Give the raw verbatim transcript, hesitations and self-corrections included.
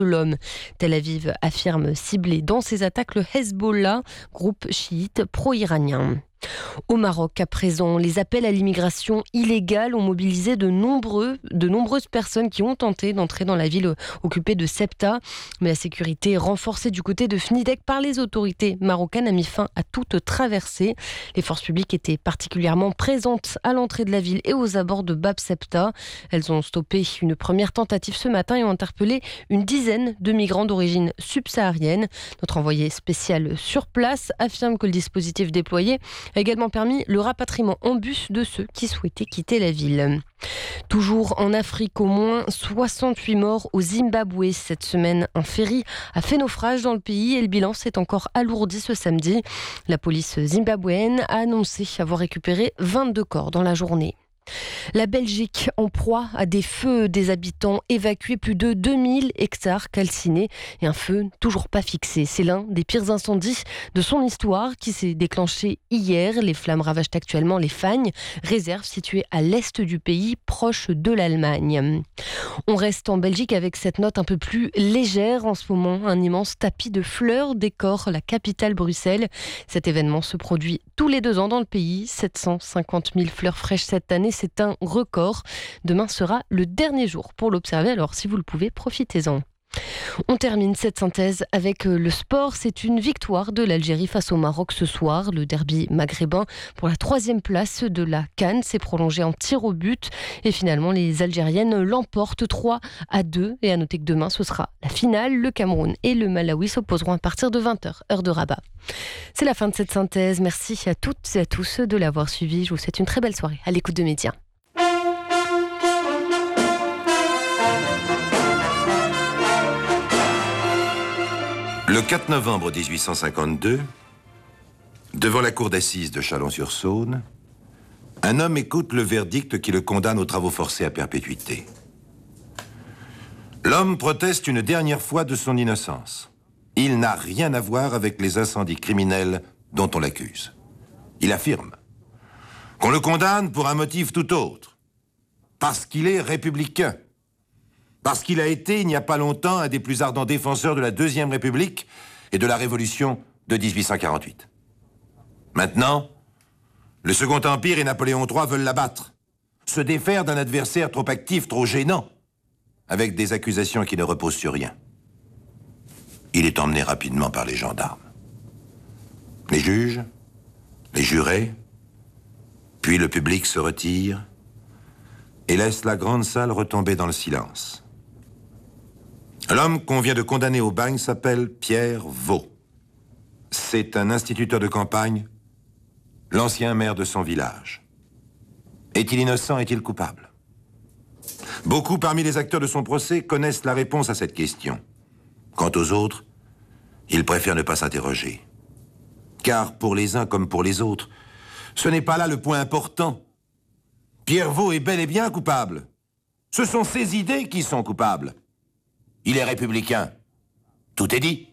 de l'homme. Tel Aviv affirme cibler dans ses attaques le Hezbollah, groupe chiite pro-iranien. Au Maroc, à présent, les appels à l'immigration illégale ont mobilisé de, nombreux, de nombreuses personnes qui ont tenté d'entrer dans la ville occupée de Ceuta. Mais la sécurité renforcée du côté de Fnidek par les autorités marocaines a mis fin à toute traversée. Les forces publiques étaient particulièrement présentes à l'entrée de la ville et aux abords de Bab Septa. Elles ont stoppé une première tentative ce matin et ont interpellé une dizaine de migrants d'origine subsaharienne. Notre envoyé spécial sur place affirme que le dispositif déployé a également permis le rapatriement en bus de ceux qui souhaitaient quitter la ville. Toujours en Afrique, au moins soixante-huit morts au Zimbabwe. Cette semaine, un ferry a fait naufrage dans le pays et le bilan s'est encore alourdi ce samedi. La police zimbabwéenne a annoncé avoir récupéré vingt-deux corps dans la journée. La Belgique en proie à des feux, des habitants évacués, plus de deux mille hectares calcinés et un feu toujours pas fixé. C'est l'un des pires incendies de son histoire qui s'est déclenché hier. Les flammes ravagent actuellement les Fagnes, réserve située à l'est du pays, proche de l'Allemagne. On reste en Belgique avec cette note un peu plus légère en ce moment. Un immense tapis de fleurs décore la capitale Bruxelles. Cet événement se produit tous les deux ans dans le pays. sept cent cinquante mille fleurs fraîches cette année. C'est un record. Demain sera le dernier jour pour l'observer, alors si vous le pouvez, profitez-en. On termine cette synthèse avec le sport. C'est une victoire de l'Algérie face au Maroc ce soir. Le derby maghrébin pour la troisième place de la CAN s'est prolongé en tir au but. Et finalement, les Algériennes l'emportent trois à deux. Et à noter que demain, ce sera la finale. Le Cameroun et le Malawi s'opposeront à partir de vingt heures, heure de Rabat. C'est la fin de cette synthèse. Merci à toutes et à tous de l'avoir suivi. Je vous souhaite une très belle soirée à l'écoute de Média. Le quatre novembre dix-huit cent cinquante-deux, devant la cour d'assises de Chalon-sur-Saône, un homme écoute le verdict qui le condamne aux travaux forcés à perpétuité. L'homme proteste une dernière fois de son innocence. Il n'a rien à voir avec les incendies criminels dont on l'accuse. Il affirme qu'on le condamne pour un motif tout autre, parce qu'il est républicain. Parce qu'il a été, il n'y a pas longtemps, un des plus ardents défenseurs de la Deuxième République et de la Révolution de dix-huit cent quarante-huit. Maintenant, le Second Empire et Napoléon trois veulent l'abattre, se défaire d'un adversaire trop actif, trop gênant, avec des accusations qui ne reposent sur rien. Il est emmené rapidement par les gendarmes. Les juges, les jurés, puis le public se retire et laisse la grande salle retomber dans le silence. L'homme qu'on vient de condamner au bagne s'appelle Pierre Vaux. C'est un instituteur de campagne, l'ancien maire de son village. Est-il innocent, est-il coupable? Beaucoup parmi les acteurs de son procès connaissent la réponse à cette question. Quant aux autres, ils préfèrent ne pas s'interroger. Car pour les uns comme pour les autres, ce n'est pas là le point important. Pierre Vaux est bel et bien coupable. Ce sont ses idées qui sont coupables. Il est républicain. Tout est dit.